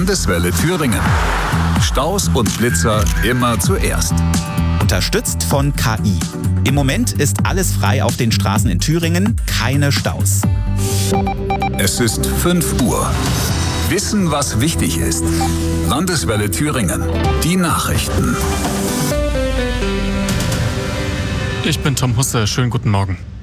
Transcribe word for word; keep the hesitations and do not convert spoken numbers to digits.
Landeswelle Thüringen. Staus und Blitzer immer zuerst. Unterstützt von K I. Im Moment ist alles frei auf den Straßen in Thüringen, keine Staus. Es ist fünf Uhr. Wissen, was wichtig ist. Landeswelle Thüringen. Die Nachrichten. Ich bin Tom Husse. Schönen guten Morgen.